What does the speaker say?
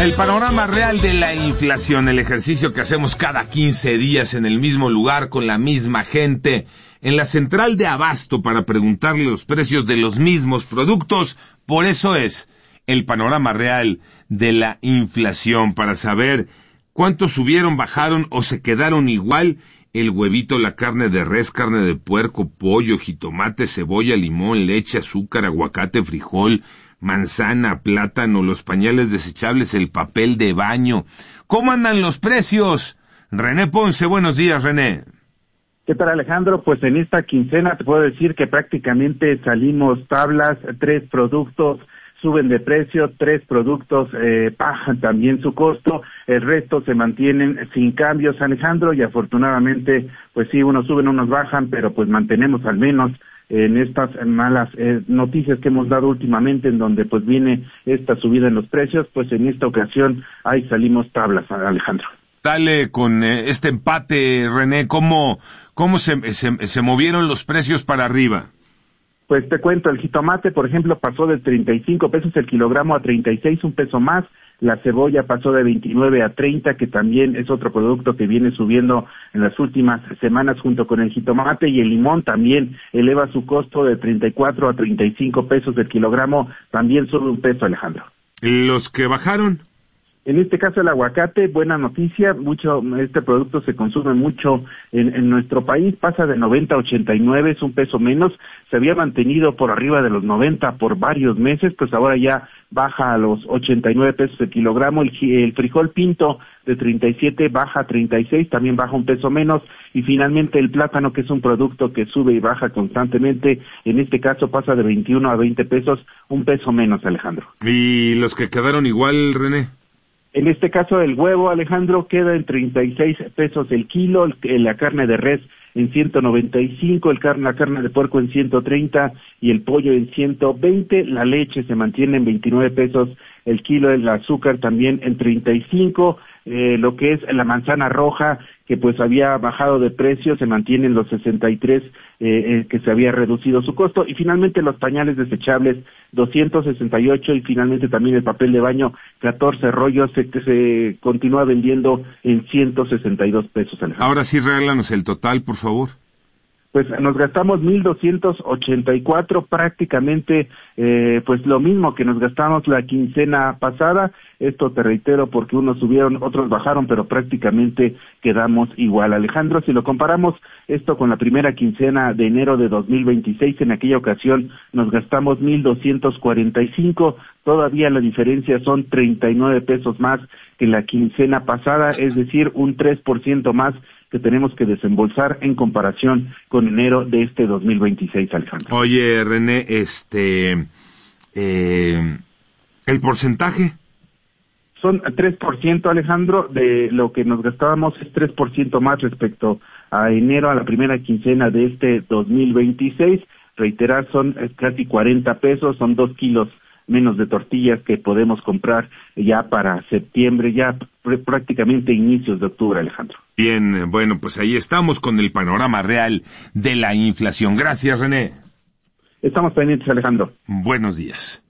El panorama real de la inflación, el ejercicio que hacemos cada 15 días en el mismo lugar con la misma gente, en la central de abasto para preguntarle los precios de los mismos productos. Por eso es el panorama real de la inflación, para saber cuánto subieron, bajaron o se quedaron igual el huevito, la carne de res, carne de puerco, pollo, jitomate, cebolla, limón, leche, azúcar, aguacate, frijol, manzana, plátano, los pañales desechables, el papel de baño. ¿Cómo andan los precios? René Ponce, buenos días, René. ¿Qué tal, Alejandro? Pues en esta quincena te puedo decir que prácticamente salimos tablas, 3 productos suben de precio, 3 productos bajan también su costo, el resto se mantienen sin cambios, Alejandro, y afortunadamente, pues sí, unos suben, unos bajan, pero pues mantenemos al menos en estas malas noticias que hemos dado últimamente, en donde pues viene esta subida en los precios, pues en esta ocasión ahí salimos tablas, Alejandro. Dale con este empate, René, ¿cómo se movieron los precios para arriba? Pues te cuento, el jitomate, por ejemplo, pasó de 35 pesos el kilogramo a 36, un peso más. La cebolla pasó de 29 a 30, que también es otro producto que viene subiendo en las últimas semanas junto con el jitomate, y el limón también eleva su costo de 34 a 35 pesos el kilogramo, también sube un peso, Alejandro. ¿Los que bajaron? En este caso el aguacate, buena noticia, este producto se consume mucho en nuestro país, pasa de 90 a 89, es un peso menos, se había mantenido por arriba de los 90 por varios meses, pues ahora ya baja a los 89 pesos el kilogramo, el frijol pinto de 37 baja a 36, también baja un peso menos, y finalmente el plátano, que es un producto que sube y baja constantemente, en este caso pasa de 21 a 20 pesos, un peso menos, Alejandro. ¿Y los que quedaron igual, René? En este caso el huevo, Alejandro, queda en 36 pesos el kilo, la carne de res en 195, la carne de puerco en 130 y el pollo en 120, la leche se mantiene en 29 pesos el kilo, el azúcar también en 35, lo que es la manzana roja, que pues había bajado de precio, se mantiene en los 63, que se había reducido su costo, y finalmente los pañales desechables 268, y finalmente también el papel de baño 14 rollos que se continúa vendiendo en 162 pesos. Alejandro. Ahora sí, regálanos el total, por favor. Pues nos gastamos 1,284, prácticamente pues lo mismo que nos gastamos la quincena pasada. Esto te reitero porque unos subieron, otros bajaron, pero prácticamente quedamos igual. Alejandro, si lo comparamos esto con la primera quincena de enero de 2026, en aquella ocasión nos gastamos 1,245, todavía la diferencia son 39 pesos más que la quincena pasada, es decir, un 3% más que tenemos que desembolsar en comparación con enero de este 2026, Alejandro. Oye, René, ¿el porcentaje? Son 3%, Alejandro, de lo que nos gastábamos es 3% más respecto a enero, a la primera quincena de este 2026. Reiterar, son casi 40 pesos, son 2 kilos menos de tortillas que podemos comprar ya para septiembre, ya prácticamente inicios de octubre, Alejandro. Bien, bueno, pues ahí estamos con el panorama real de la inflación. Gracias, René. Estamos pendientes, Alejandro. Buenos días.